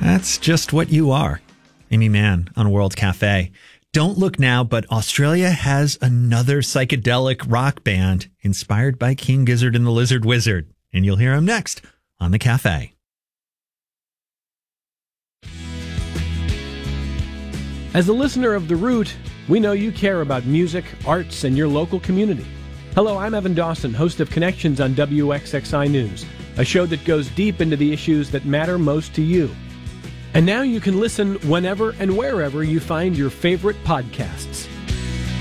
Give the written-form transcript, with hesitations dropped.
That's just what you are. Amy Mann on World Cafe. Don't look now, but Australia has another psychedelic rock band inspired by King Gizzard and the Lizard Wizard. And you'll hear him next on The Cafe. As a listener of The Root, we know you care about music, arts, and your local community. Hello, I'm Evan Dawson, host of Connections on WXXI News, a show that goes deep into the issues that matter most to you. And now you can listen whenever and wherever you find your favorite podcasts.